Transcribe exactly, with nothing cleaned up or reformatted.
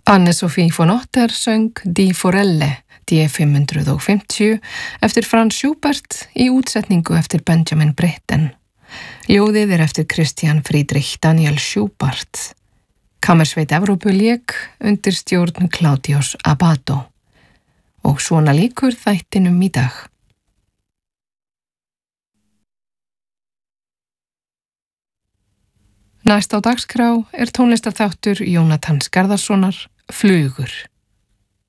Anne-Sophie von Otter söng Die Forelle, D fimm hundruð fimmtíu, eftir Franz Schubert í útsetningu eftir Benjamin Britten. Ljóðið er eftir Christian Friedrich Daniel Schubart. Kammersveit Evrópu lék undir stjórn Claudius Abbado. Og svona líkur þættinum í dag. Næst á dagskrá er tónlistarþáttur Jónatans Garðarssonar, Flugur.